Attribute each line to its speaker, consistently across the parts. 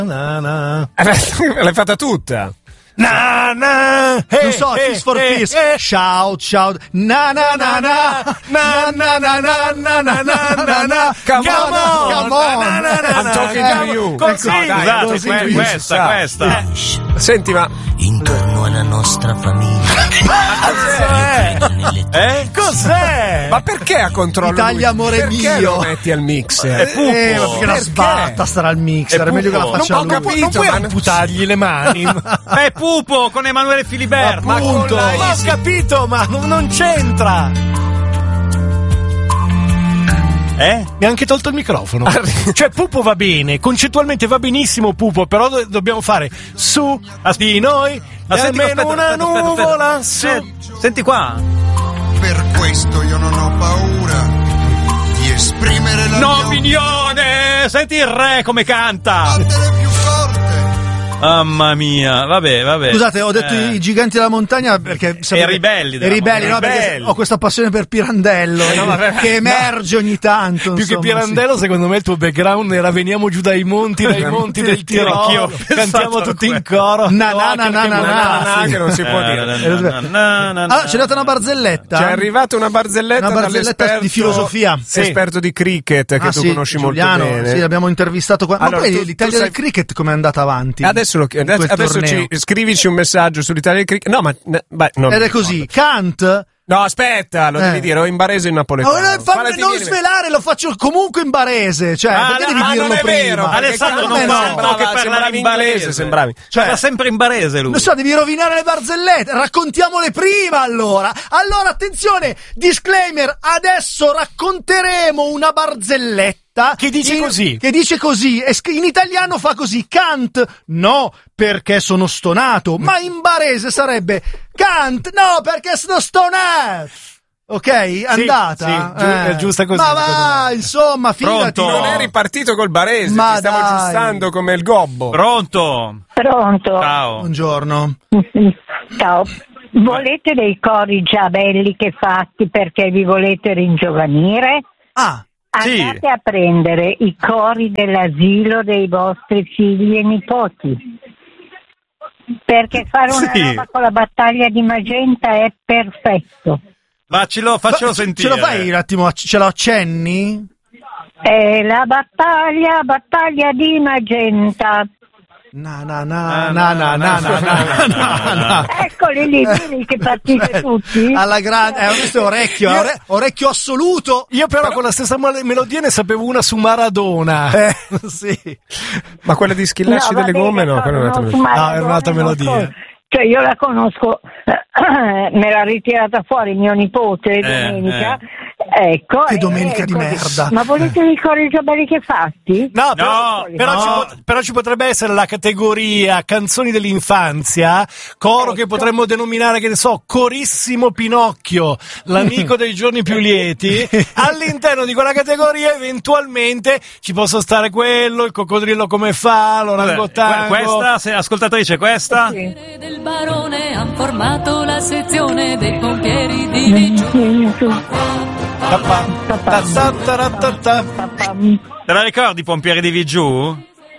Speaker 1: L'hai fatta tutta.
Speaker 2: Na na,
Speaker 3: non so, Kiss for Peace, shout, na na na na na na na na na na na na, come on,
Speaker 1: I'm talking to you.
Speaker 2: Così, questa.
Speaker 1: Senti, ma
Speaker 4: intorno alla nostra famiglia.
Speaker 2: Cos'è?
Speaker 1: Ma perché a controllo
Speaker 3: Italia
Speaker 1: lui?
Speaker 3: amore
Speaker 1: Perché
Speaker 3: mio?
Speaker 1: lo metti al mixer?
Speaker 2: È Pupo.
Speaker 3: Ma perché la sbatta starà al mixer? È meglio che la faccia
Speaker 1: Non ho
Speaker 3: lui.
Speaker 1: capito.
Speaker 2: Non puoi
Speaker 1: ma-
Speaker 2: amputargli le mani.
Speaker 5: È Pupo con Emanuele Filiberto.
Speaker 2: Appunto. Ma ho capito, ma non c'entra. Mi ha anche tolto il microfono. Cioè Pupo va bene, concettualmente va benissimo Pupo, però dobbiamo fare su di noi almeno una nuvola su.
Speaker 5: Senti qua.
Speaker 6: Per questo io non ho paura di esprimere la
Speaker 5: No,
Speaker 6: mia
Speaker 5: Mignone! Senti il re come canta!
Speaker 6: battere più forte.
Speaker 5: Mamma mia, vabbè.
Speaker 3: Scusate, ho detto i giganti della montagna perché
Speaker 5: E ribelli della
Speaker 3: no, perché ho questa passione per Pirandello che emerge ogni tanto.
Speaker 2: Più che
Speaker 3: insomma,
Speaker 2: Pirandello, secondo me il tuo background era veniamo giù dai monti del Tirolo, cantiamo tutti in coro.
Speaker 3: Na, sì.
Speaker 1: Che non si può dire.
Speaker 3: Allora, c'è data una barzelletta.
Speaker 1: C'è arrivata una barzelletta
Speaker 3: di filosofia.
Speaker 1: Esperto di cricket che tu conosci
Speaker 3: Giuliano,
Speaker 1: molto bene.
Speaker 3: Sì, l'abbiamo intervistato qua.
Speaker 1: Allora,
Speaker 3: ma poi
Speaker 1: tu
Speaker 3: l'Italia del cricket come è andata avanti?
Speaker 1: Adesso
Speaker 3: torneo.
Speaker 1: scrivici un messaggio sull'Italia del cricket. No, ma
Speaker 3: Ed è così. Kant.
Speaker 1: No, aspetta, lo devi dire o in barese o in napoletano.
Speaker 3: Non svelare, lo faccio comunque in barese. Cioè, perché devi dirlo
Speaker 1: non è
Speaker 3: prima?
Speaker 1: vero,
Speaker 5: Alessandro non
Speaker 1: sembrava
Speaker 5: che parlare in barese.
Speaker 1: sembravi.
Speaker 5: Parla sempre in barese lui.
Speaker 3: Non so, devi rovinare le barzellette. Raccontiamole prima allora. Allora, attenzione, disclaimer. Adesso racconteremo una barzelletta
Speaker 2: che dice così.
Speaker 3: Che dice così. E in italiano fa così. Kant, no, perché sono stonato. Ma in barese sarebbe Kant, no, perché sono stonato. Ok, andata?
Speaker 2: Sì, è giusta così.
Speaker 3: Ma va, insomma, fidati.
Speaker 5: Pronto?
Speaker 1: Non eri partito col barese,
Speaker 3: Ma
Speaker 1: ti stavo
Speaker 3: dai.
Speaker 1: aggiustando come il gobbo.
Speaker 5: Pronto?
Speaker 7: Ciao.
Speaker 3: Buongiorno.
Speaker 7: Ciao. Volete dei cori già belli che fatti perché vi volete ringiovanire?
Speaker 5: Sì.
Speaker 7: Andate a prendere i cori dell'asilo dei vostri figli e nipoti. Perché fare una roba con la battaglia di Magenta è perfetto.
Speaker 5: Faccelo sentire.
Speaker 3: Ce lo fai un attimo? Ce lo accenni?
Speaker 7: È la battaglia di Magenta. Eccoli lì che partite tutti.
Speaker 3: Alla grande, questo è orecchio assoluto.
Speaker 2: Io però con la stessa melodia ne sapevo una su Maradona.
Speaker 3: Sì.
Speaker 1: Ma quella di Schillaci delle gomme no, quella è un'altra melodia.
Speaker 2: No, era un'altra melodia.
Speaker 7: Cioè io la conosco, me l'ha ritirata fuori mio nipote domenica. Ecco.
Speaker 3: Che domenica di
Speaker 7: così.
Speaker 3: merda.
Speaker 7: Ma volete i cori già belli che fatti?
Speaker 2: No, però ci potrebbe essere la categoria canzoni dell'infanzia, coro che potremmo denominare, che ne so, Corissimo Pinocchio, l'amico dei giorni più lieti. All'interno di quella categoria eventualmente ci possa stare quello, il coccodrillo come fa, l'orangotango.
Speaker 5: Questa, ascoltatrice, questa?
Speaker 7: Sì.
Speaker 8: Del barone han formato la sezione dei pompieri di Vigiù.
Speaker 5: Te la ricordi, Pompieri di Vigiù?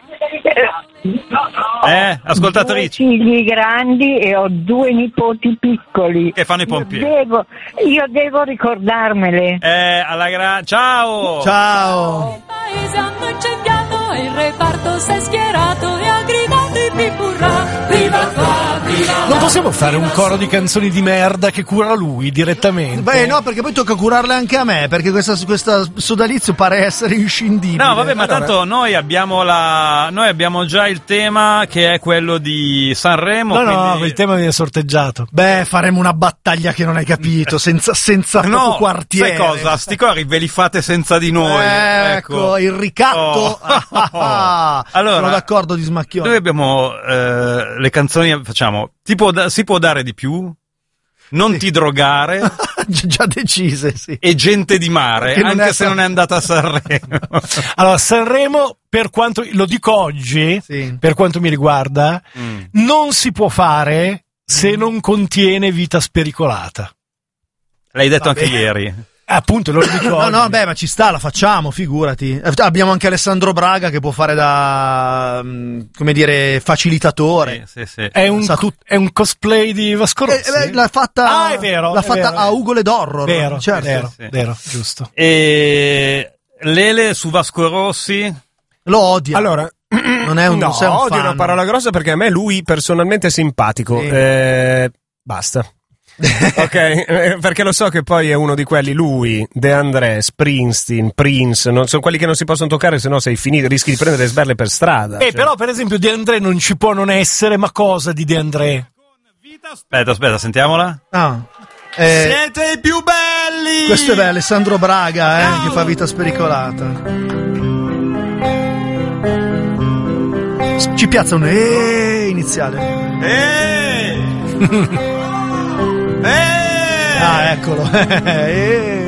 Speaker 5: Ascoltatrice.
Speaker 7: Ho figli grandi e ho 2 nipoti piccoli.
Speaker 5: Che fanno i pompieri?
Speaker 7: Io devo ricordarmele.
Speaker 5: Ciao!
Speaker 8: Il paese hanno incendiato e il reparto si è schierato e ha gridato i pipurra. Viva qua, viva.
Speaker 2: Non possiamo fare un coro di canzoni di merda che cura lui direttamente?
Speaker 3: Beh, no, perché poi tocca curarle anche a me, perché questa sodalizio pare essere inscindibile.
Speaker 5: No, vabbè, ma tanto noi abbiamo già il tema che è quello di Sanremo.
Speaker 2: No, il tema viene sorteggiato.
Speaker 3: Beh, faremo una battaglia che non hai capito, senza proprio quartiere.
Speaker 5: Sai cosa? Sti cori ve li fate senza di noi.
Speaker 3: Ecco, il ricatto.
Speaker 5: Allora,
Speaker 3: sono d'accordo di Smacchione.
Speaker 5: Noi abbiamo le canzoni, facciamo, si può dare di più? Non ti drogare.
Speaker 3: Già decise, sì.
Speaker 5: E Gente di mare, anche se non è andata a Sanremo.
Speaker 2: Allora, Sanremo, per quanto lo dico oggi,
Speaker 3: sì,
Speaker 2: per quanto mi riguarda, non si può fare se non contiene Vita spericolata.
Speaker 5: L'hai detto anche ieri.
Speaker 2: Appunto, lo dico.
Speaker 3: No, beh, ma ci sta, la facciamo, figurati. Abbiamo anche Alessandro Braga che può fare da, come dire, facilitatore.
Speaker 5: Sì.
Speaker 2: È un cosplay di Vasco Rossi.
Speaker 3: L'ha fatta,
Speaker 2: è vero.
Speaker 3: l'ha fatta a Ugo Le d'Horror.
Speaker 2: Vero,
Speaker 3: certo.
Speaker 2: vero, giusto.
Speaker 5: E Lele su Vasco Rossi?
Speaker 3: Lo odia.
Speaker 1: Allora,
Speaker 3: non è un, non sei un
Speaker 1: odio è
Speaker 3: fan.
Speaker 1: una parola grossa perché a me lui personalmente è simpatico.
Speaker 3: Sì.
Speaker 1: Basta. Ok, perché lo so che poi è uno di quelli, lui, De André, Springsteen, Prince, non sono quelli che non si possono toccare, se no sei finito, rischi di prendere sberle per strada.
Speaker 2: Però per esempio De André non ci può non essere, ma cosa di De André?
Speaker 5: Aspetta, sentiamola. Siete i più belli!
Speaker 3: Questo è Alessandro Braga, che fa Vita spericolata. Ci piazza un iniziale. Ah, eccolo.